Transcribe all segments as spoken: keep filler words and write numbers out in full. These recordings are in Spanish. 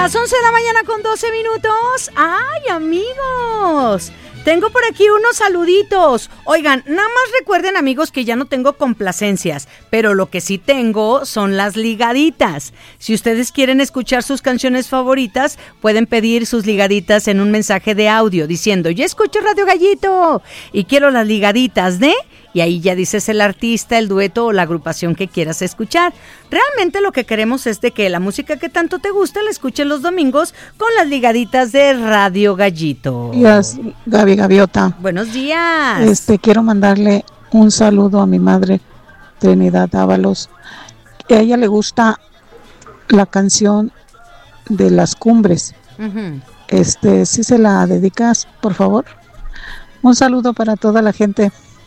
Las once de la mañana con doce minutos. ¡Ay, amigos! Tengo por aquí unos saluditos. Oigan, nada más recuerden, amigos, que ya no tengo complacencias, pero lo que sí tengo son las ligaditas. Si ustedes quieren escuchar sus canciones favoritas, pueden pedir sus ligaditas en un mensaje de audio diciendo: yo escucho Radio Gallito y quiero las ligaditas de... Y ahí ya dices el artista, el dueto o la agrupación que quieras escuchar. Realmente lo que queremos es de que la música que tanto te gusta la escuches los domingos con las ligaditas de Radio Gallito. Buenos días, Gaby Gaviota. Buenos días. Este, quiero mandarle un saludo a mi madre, Trinidad Ábalos. A ella le gusta la canción de Las Cumbres. Uh-huh. Este, ¿sí se la dedicas, por favor? Un saludo para toda la gente.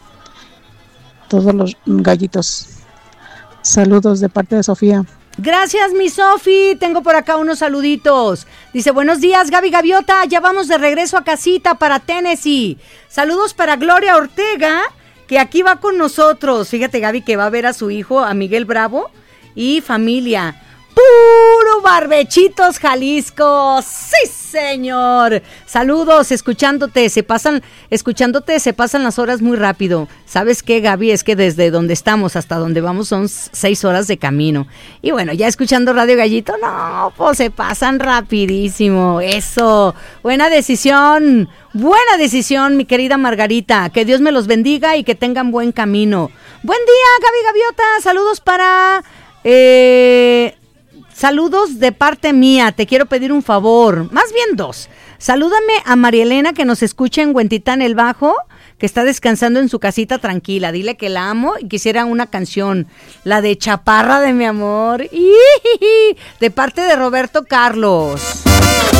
Todos los gallitos. Saludos de parte de Sofía. Gracias, mi Sofi. Tengo por acá unos saluditos. Dice: buenos días, Gaby Gaviota. Ya vamos de regreso a casita para Tennessee. Saludos para Gloria Ortega, que aquí va con nosotros. Fíjate, Gaby, que va a ver a su hijo, a Miguel Bravo, y familia. ¡Puro Barbechitos, Jalisco! ¡Sí, señor! Saludos, escuchándote, se pasan, escuchándote se pasan las horas muy rápido. ¿Sabes qué, Gaby? Es que desde donde estamos hasta donde vamos son seis horas de camino. Y bueno, ya escuchando Radio Gallito, no, pues se pasan rapidísimo. Eso, buena decisión, buena decisión, mi querida Margarita. Que Dios me los bendiga y que tengan buen camino. Buen día, Gaby Gaviota. Saludos para... Eh... Saludos de parte mía, te quiero pedir un favor, más bien dos. Salúdame a María Elena, que nos escucha en Huentitán el Bajo, que está descansando en su casita tranquila. Dile que la amo y quisiera una canción, la de Chaparra de mi amor, de parte de Roberto Carlos.